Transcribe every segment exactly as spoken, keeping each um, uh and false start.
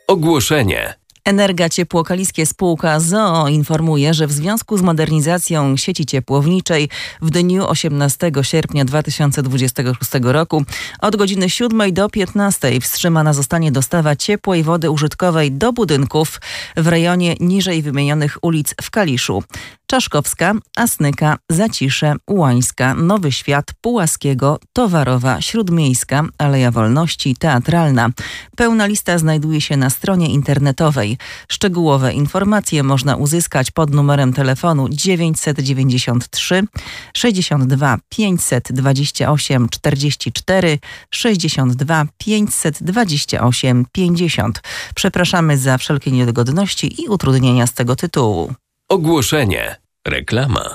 Ogłoszenie. Energa Ciepło Kaliskie spółka z o o informuje, że w związku z modernizacją sieci ciepłowniczej w dniu osiemnastego sierpnia dwa tysiące dwudziestego szóstego roku od godziny siódmej do piętnastej wstrzymana zostanie dostawa ciepłej wody użytkowej do budynków w rejonie niżej wymienionych ulic w Kaliszu: Czaszkowska, Asnyka, Zacisze, Ułańska, Nowy Świat, Pułaskiego, Towarowa, Śródmiejska, Aleja Wolności, Teatralna. Pełna lista znajduje się na stronie internetowej. Szczegółowe informacje można uzyskać pod numerem telefonu dziewięćset dziewięćdziesiąt trzy sześćdziesiąt dwa pięćset dwadzieścia osiem czterdzieści cztery sześćdziesiąt dwa pięćset dwadzieścia osiem pięćdziesiąt. Przepraszamy za wszelkie niedogodności i utrudnienia z tego tytułu. Ogłoszenie. Reklama.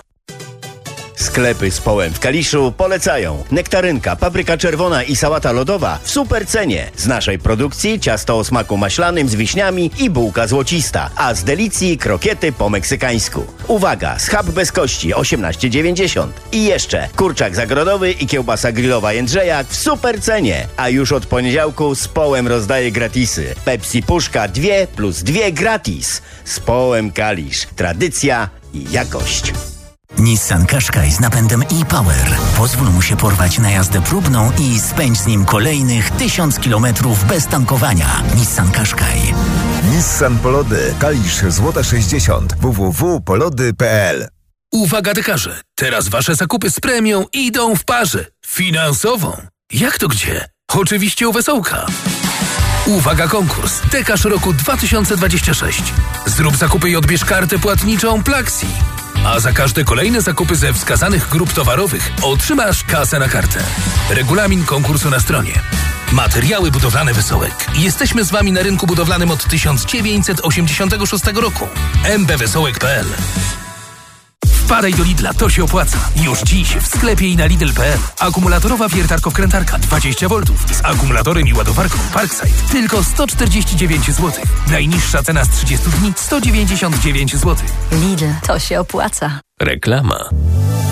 Sklepy z Połem w Kaliszu polecają. Nektarynka, papryka czerwona i sałata lodowa w super cenie. Z naszej produkcji ciasto o smaku maślanym z wiśniami i bułka złocista, a z Delicji krokiety po meksykańsku. Uwaga, schab bez kości osiemnaście dziewięćdziesiąt. I jeszcze kurczak zagrodowy i kiełbasa grillowa Jędrzejak w super cenie. A już od poniedziałku z Połem rozdaje gratisy. Pepsi Puszka dwie plus dwie gratis. Z Połem Kalisz. Tradycja i jakość. Nissan Qashqai z napędem e-Power. Pozwól mu się porwać na jazdę próbną i spędź z nim kolejnych tysiąc kilometrów bez tankowania. Nissan Qashqai. Nissan Polody. Kalisz Złota sześćdziesiąt. w w w kropka polody kropka p l. Uwaga dekarze! Teraz wasze zakupy z premią idą w parze. Finansową. Jak to gdzie? Oczywiście u Wesołka. Uwaga konkurs. Dekarz roku dwa tysiące dwudziesty szósty. Zrób zakupy i odbierz kartę płatniczą Plaxi. A za każde kolejne zakupy ze wskazanych grup towarowych otrzymasz kasę na kartę. Regulamin konkursu na stronie. Materiały budowlane Wesołek. Jesteśmy z wami na rynku budowlanym od tysiąc dziewięćset osiemdziesiątego szóstego roku. m b wesołek kropka p l. Wpadaj do Lidla, to się opłaca. Już dziś w sklepie i na lidl kropka p l. Akumulatorowa wiertarko-wkrętarka dwadzieścia woltów z akumulatorem i ładowarką Parkside. Tylko sto czterdzieści dziewięć złotych. Najniższa cena z trzydziestu dni sto dziewięćdziesiąt dziewięć złotych. Lidl, to się opłaca. Reklama.